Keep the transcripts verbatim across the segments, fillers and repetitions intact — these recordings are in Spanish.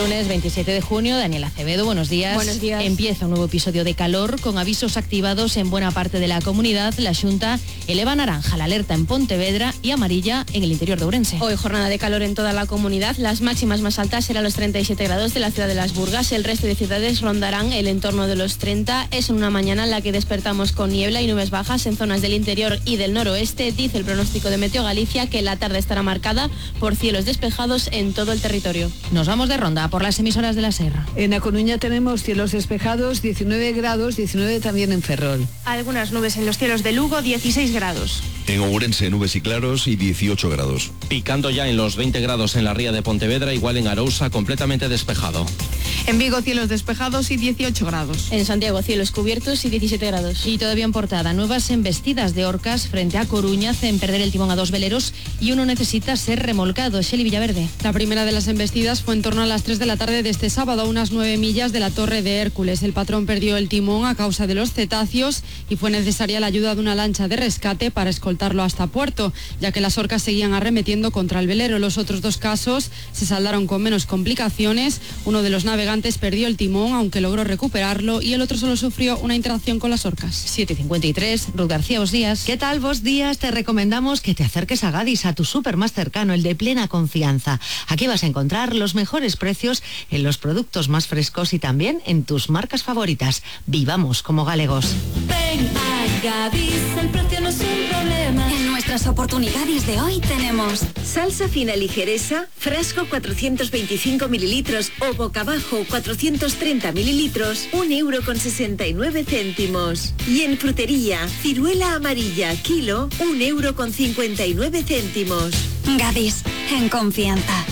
lunes veintisiete de junio. Daniel Acevedo, buenos días. Buenos días. Empieza un nuevo episodio de calor con avisos activados en buena parte de la comunidad. La Xunta eleva naranja la alerta en Pontevedra y amarilla en el interior de Ourense. Hoy jornada de calor en toda la comunidad. Las máximas más altas serán los treinta y siete grados de la ciudad de Las Burgas. El resto de ciudades rondarán el entorno de los treinta. Es una mañana en la que despertamos con niebla y nubes bajas en zonas del interior y del noroeste. Dice el pronóstico de Meteo Galicia que la tarde estará marcada por cielos despejados en todo el territorio. Nos vamos de ronda por las emisoras de la Serra. En A Coruña tenemos cielos despejados, diecinueve grados, diecinueve también en Ferrol. Algunas nubes en los cielos de Lugo, dieciséis grados. En Ourense, nubes y claros y dieciocho grados. Picando ya en los veinte grados en la ría de Pontevedra, igual en Arousa, completamente despejado. En Vigo, cielos despejados y dieciocho grados. En Santiago, cielos cubiertos y diecisiete grados. Y todavía en Portada, nuevas embestidas de orcas frente a Coruña hacen perder el timón a dos veleros y uno necesita ser remolcado. Shelley Villaverde. La primera de las embestidas fue en torno a las tres de la tarde de este sábado, a unas nueve millas de la Torre de Hércules. El patrón perdió el timón a causa de los cetáceos y fue necesaria la ayuda de una lancha de rescate para escoltarlo hasta puerto, ya que las orcas seguían arremetiendo contra el velero. Los otros dos casos se saldaron con menos complicaciones. Uno de los navegantes perdió el timón, aunque logró recuperarlo, y el otro solo sufrió una interacción con las orcas. siete cincuenta y tres, Ruth García, buenos días. ¿Qué tal, vos días? Te recomendamos que te acerques a Gadis, a tu súper más cercano, el de Plena Confianza. Aquí vas a encontrar los mejores precios en los productos más frescos y también en tus marcas favoritas. Vivamos como galegos. Ven a Gadis, el precio no es un problema. En nuestras oportunidades de hoy tenemos salsa fina ligereza, frasco cuatrocientos veinticinco mililitros o boca abajo cuatrocientos treinta mililitros, un euro con sesenta y nueve céntimos. Y en frutería, ciruela amarilla, kilo, un euro con cincuenta y nueve céntimos. Gadis, en confianza.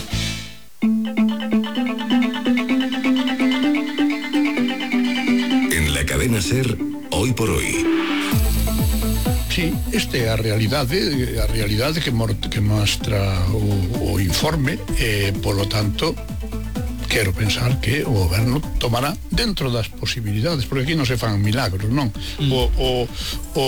En la cadena SER, hoy por hoy. Sí, esta é a realidade, a realidade que, que mostra o, o informe, e, polo tanto, quero pensar que o goberno tomará dentro das posibilidades, porque aquí non se fan milagros, non? Mm. O, o, o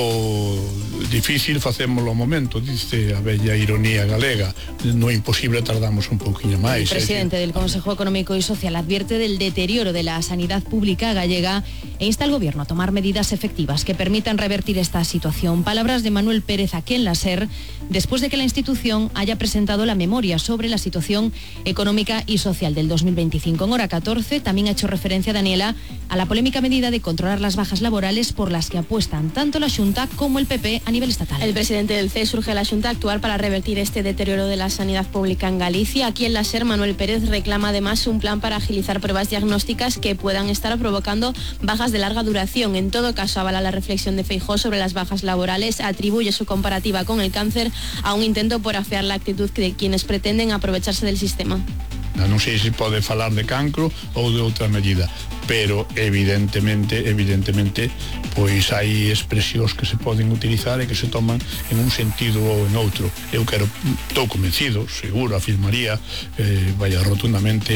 difícil facémolo ao momento, dice a bella ironía galega, no imposible tardamos un pouquinho máis. El presidente del Consejo Económico y Social advierte del deterioro de la sanidad pública gallega e insta al gobierno a tomar medidas efectivas que permitan revertir esta situación. Palabras de Manuel Pérez aquí en la SER, después de que la institución haya presentado la memoria sobre la situación económica y social del dos mil veinticinco. En hora catorce también ha hecho referencia, Daniela, a la polémica medida de controlar las bajas laborales por las que apuestan tanto la Xunta como el P P a nivel estatal. El presidente del C E S urge a la Xunta a actuar para revertir este deterioro de la sanidad pública en Galicia. Aquí en la SER, Manuel Pérez reclama además un plan para agilizar pruebas diagnósticas que puedan estar provocando bajas de larga duración. En todo caso, avala la reflexión de Feijóo sobre las bajas laborales, atribuye su comparativa con el cáncer a un intento por afear la actitud de quienes pretenden aprovecharse del sistema. Non sei se pode falar de cancro ou de outra medida, pero evidentemente, evidentemente, pois hai expresións que se poden utilizar e que se toman en un sentido ou en outro. Eu quero, estou convencido, seguro, afirmaría, eh, vaya rotundamente,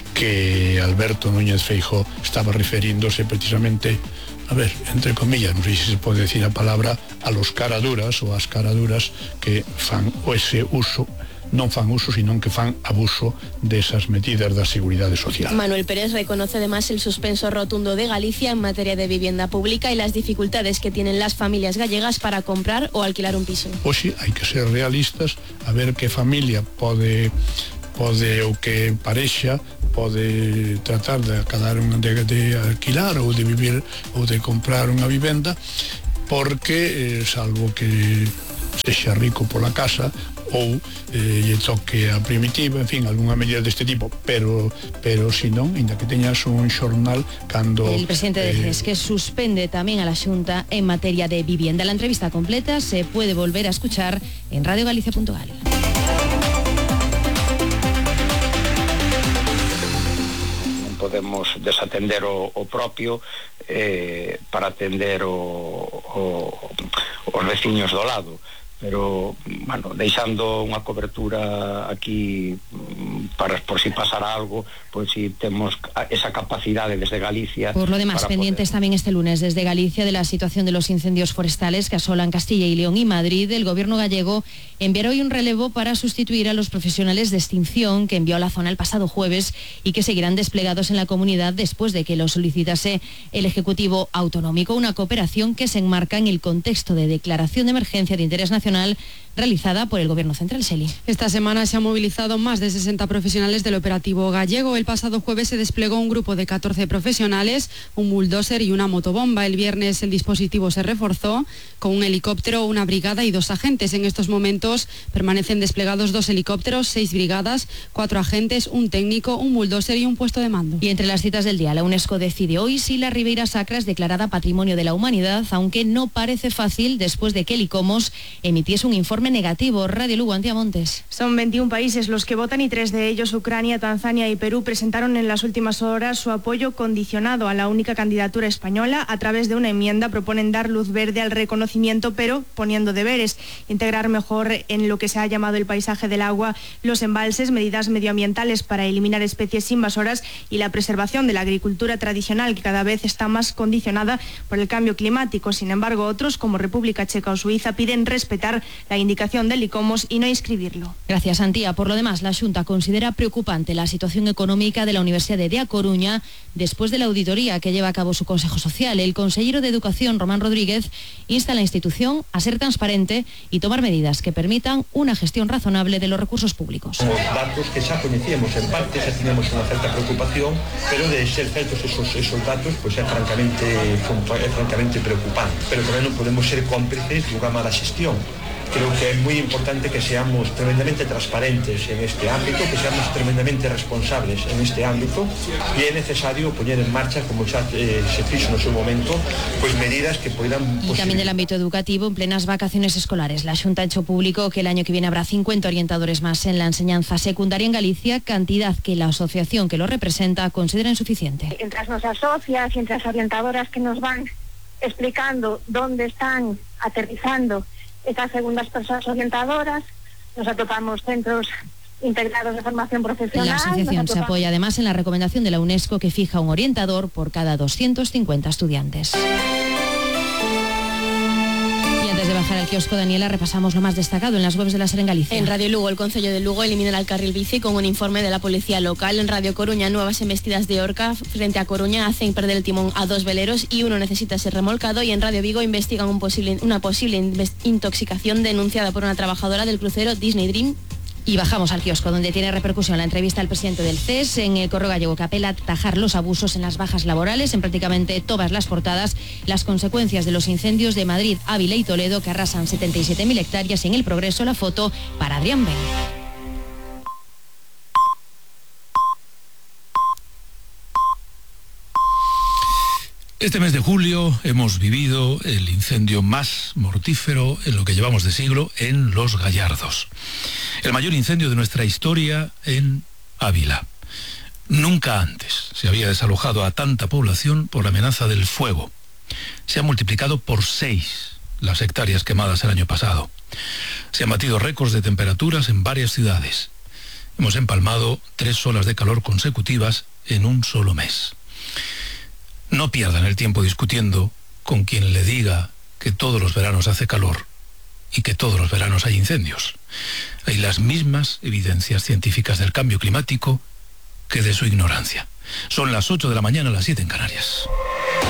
que Alberto Núñez Feijóo estaba referíndose precisamente, a ver, entre comillas, non sei se se pode decir a palabra, a los caraduras ou as caraduras que fan o ese uso, non fan uso, sino que fan abuso desas medidas da seguridade social. Manuel Pérez reconoce además el suspenso rotundo de Galicia en materia de vivienda pública y las dificultades que tienen las familias gallegas para comprar o alquilar un piso. Pois sí, hai que ser realistas, a ver que familia pode pode o que parexa pode tratar de acabar de, de alquilar ou de vivir ou de comprar unha vivenda, porque eh, salvo que sexa rico pola casa ou eh, lle toque a primitiva, en fin, algunha medida deste tipo, pero pero si non, ainda que teñas un xornal cando... El presidente de eh, C E S que suspende tamén a la Xunta en materia de vivienda. La entrevista completa se puede volver a escuchar en radio galicia punto gal. Non podemos desatender o, o propio eh, para atender o, o, os veciños do lado. pero, bueno, deixando unha cobertura aquí para por si pasara algo, pois si temos esa capacidade desde Galicia. Por lo demás, pendientes poder... también este lunes desde Galicia de la situación de los incendios forestales que asolan Castilla y León y Madrid. El gobierno gallego enviará hoy un relevo para sustituir a los profesionales de extinción que envió a la zona el pasado jueves y que seguirán desplegados en la comunidad después de que lo solicitase el Ejecutivo Autonómico. Una cooperación que se enmarca en el contexto de declaración de emergencia de interés nacional realizada por el Gobierno Central. Seli. Esta semana se han movilizado más de sesenta profesionales del operativo gallego. El pasado jueves se desplegó un grupo de catorce profesionales, un bulldozer y una motobomba. El viernes el dispositivo se reforzó con un helicóptero, una brigada y dos agentes. En estos momentos permanecen desplegados dos helicópteros, seis brigadas, cuatro agentes, un técnico, un bulldozer y un puesto de mando. Y entre las citas del día, la UNESCO decide hoy si la Ribeira Sacra es declarada Patrimonio de la Humanidad, aunque no parece fácil después de que el ICOMOS emitiese un informe negativo. Radio Lugo, Antía Montes. Son veintiún países los que votan y tres de ellos, Ucrania, Tanzania y Perú, presentaron en las últimas horas su apoyo condicionado a la única candidatura española. A través de una enmienda proponen dar luz verde al reconocimiento, pero poniendo deberes, integrar mejor en lo que se ha llamado el paisaje del agua los embalses, medidas medioambientales para eliminar especies invasoras y la preservación de la agricultura tradicional, que cada vez está más condicionada por el cambio climático. Sin embargo, otros, como República Checa o Suiza, piden respetar la indicación del ICOMOS y no inscribirlo. Gracias, Antía. Por lo demás, la Xunta considera preocupante la situación económica de la Universidad de A Coruña después de la auditoría que lleva a cabo su Consejo Social. El consejero de Educación, Román Rodríguez, insta a la institución a ser transparente y tomar medidas que permitan una gestión razonable de los recursos públicos. Los datos que ya conocíamos en parte, ya teníamos una cierta preocupación, pero de ser ciertos esos, esos datos, pues es francamente, es francamente preocupante. Pero también no podemos ser cómplices de una mala gestión. Creo que es muy importante que seamos tremendamente transparentes en este ámbito, que seamos tremendamente responsables en este ámbito y es necesario poner en marcha, como ya eh, se hizo en su momento, pues medidas que puedan... Y también del ámbito educativo, en plenas vacaciones escolares, la Xunta ha hecho público que el año que viene habrá cincuenta orientadores más en la enseñanza secundaria en Galicia, cantidad que la asociación que lo representa considera insuficiente. Entre nuestras socias y entre las orientadoras que nos van explicando dónde están aterrizando estas segundas personas orientadoras, nos atopamos centros integrados de formación profesional. La asociación se apoya además en la recomendación de la UNESCO que fija un orientador por cada doscientos cincuenta estudiantes. Antes de bajar al kiosco, Daniela, repasamos lo más destacado en las webs de la SER en Galicia. En Radio Lugo, el Concello de Lugo eliminará el carril bici con un informe de la policía local. En Radio Coruña, nuevas embestidas de orca frente a Coruña hacen perder el timón a dos veleros y uno necesita ser remolcado. Y en Radio Vigo investigan un posible, una posible intoxicación denunciada por una trabajadora del crucero Disney Dream. Y bajamos al kiosco, donde tiene repercusión la entrevista al presidente del C E S en el Correo Gallego, que apela a atajar los abusos en las bajas laborales en prácticamente todas las portadas, las consecuencias de los incendios de Madrid, Ávila y Toledo, que arrasan setenta y siete mil hectáreas. En El Progreso, la foto para Adrián Ben. Este mes de julio hemos vivido el incendio más mortífero en lo que llevamos de siglo en Los Gallardos. El mayor incendio de nuestra historia en Ávila. Nunca antes se había desalojado a tanta población por la amenaza del fuego. Se han multiplicado por seis las hectáreas quemadas el año pasado. Se han batido récords de temperaturas en varias ciudades. Hemos empalmado tres olas de calor consecutivas en un solo mes. No pierdan el tiempo discutiendo con quien le diga que todos los veranos hace calor y que todos los veranos hay incendios. Hay las mismas evidencias científicas del cambio climático que de su ignorancia. Son las ocho de la mañana, las siete en Canarias.